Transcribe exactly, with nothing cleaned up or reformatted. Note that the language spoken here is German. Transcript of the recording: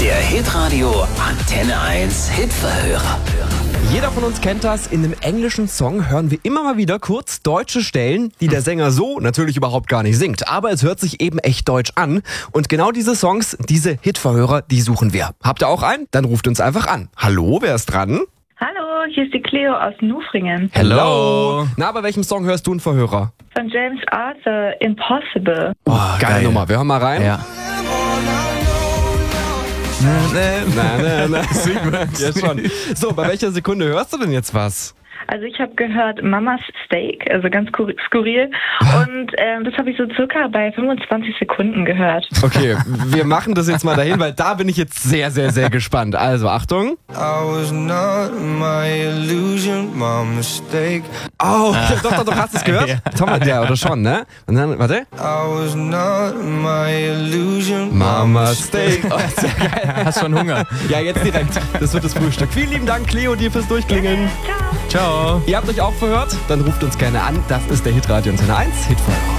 Der Hitradio Antenne eins Hitverhörer. Jeder von uns kennt das. In einem englischen Song hören wir immer mal wieder kurz deutsche Stellen, die der Sänger so natürlich überhaupt gar nicht singt. Aber es hört sich eben echt deutsch an. Und genau diese Songs, diese Hitverhörer, die suchen wir. Habt ihr auch einen? Dann ruft uns einfach an. Hallo, wer ist dran? Hallo, hier ist die Cleo aus Nufringen. Hello. Na, bei welchem Song hörst du einen Verhörer? Von James Arthur, Impossible. Oh, geile geil. Nummer. Wir hören mal rein. Ja. Na, na, na. Ja, schon. So, bei welcher Sekunde hörst du denn jetzt was? Also ich habe gehört Mamas Steak, also ganz kur- skurril. Und ähm, das habe ich so circa bei fünfundzwanzig Sekunden gehört. Okay, wir machen das jetzt mal dahin, weil da bin ich jetzt sehr, sehr, sehr gespannt. Also, Achtung. I was not my illusion, my mistake. Oh, doch, doch, doch, hast du es gehört? Ja. Thomas, ja, oder schon, ne? Und dann, warte. I was not my illusion, Mama Steak. Oh, sehr geil. Hast schon Hunger. Ja, jetzt direkt. Das wird das Frühstück. Vielen lieben Dank, Cleo, dir fürs Durchklingen. Ciao. Ciao. Ihr habt euch auch verhört? Dann ruft uns gerne an. Das ist der Hitradio Antenne eins Hitverhörer.